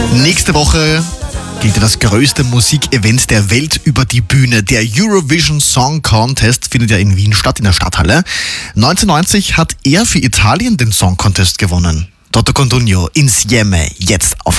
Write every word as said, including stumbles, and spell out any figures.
Nächste Woche geht ja das größte Musikevent der Welt über die Bühne. Der Eurovision Song Contest findet ja in Wien statt, in der Stadthalle. neunzehnhundertneunzig hat er für Italien den Song Contest gewonnen. Toto Cutugno, Insieme, jetzt auf